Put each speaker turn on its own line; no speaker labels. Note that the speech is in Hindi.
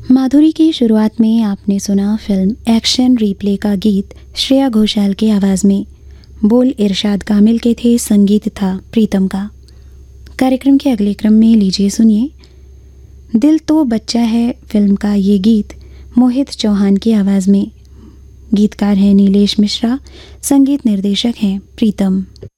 माधुरी की शुरुआत में आपने सुना फिल्म एक्शन रिप्ले का गीत श्रेया घोषाल की आवाज़ में। बोल इरशाद कामिल के थे, संगीत था प्रीतम का। कार्यक्रम के अगले क्रम में लीजिए सुनिए दिल तो बच्चा है फिल्म का ये गीत मोहित चौहान की आवाज़ में। गीतकार हैं नीलेश मिश्रा, संगीत निर्देशक हैं प्रीतम।